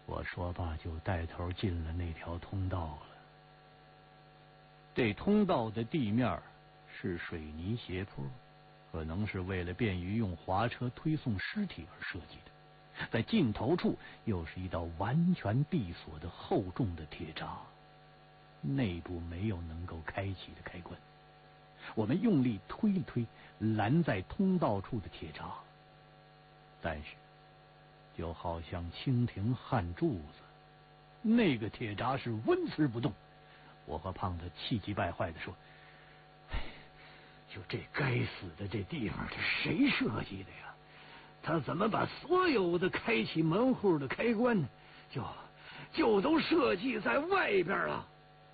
我说罢，就带头进了那条通道了。这通道的地面是水泥斜坡，可能是为了便于用滑车推送尸体而设计的。在尽头处又是一道完全闭锁的厚重的铁闸，内部没有能够开启的开关。我们用力推了推拦在通道处的铁闸，但是就好像蜻蜓焊柱子，那个铁闸是纹丝不动。我和胖子气急败坏地说：“就这该死的这地方，这谁设计的呀？他怎么把所有的开启门户的开关就都设计在外边了？”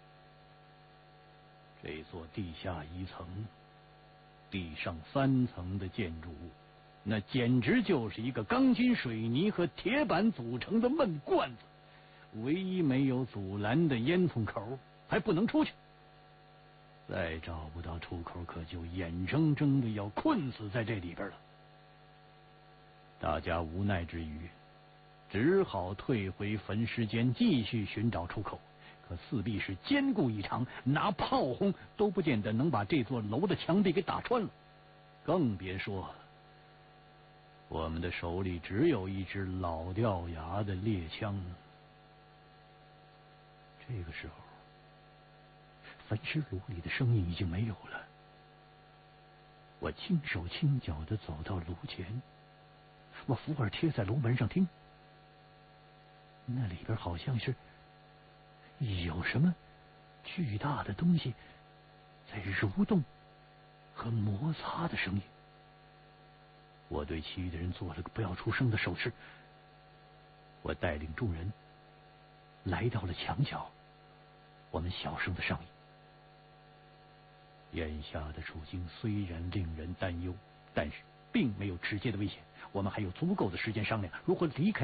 这座地下1层、地上3层的建筑物，那简直就是一个钢筋水泥和铁板组成的闷罐子，唯一没有阻拦的烟囱口，还不能出去。再找不到出口，可就眼睁睁的要困死在这里边了。大家无奈之余，只好退回坟尸间，继续寻找出口。可四壁是坚固异常，拿炮轰都不见得能把这座楼的墙壁给打穿了，更别说我们的手里只有一支老掉牙的猎枪。这个时候，焚尸炉里的声音已经没有了。我轻手轻脚地走到炉前，我扶耳贴在炉门上听，那里边好像是有什么巨大的东西在蠕动和摩擦的声音。我对其余的人做了个不要出声的手势。我带领众人来到了墙角，我们小声的商议。眼下的处境虽然令人担忧，但是并没有直接的危险，我们还有足够的时间商量如何离开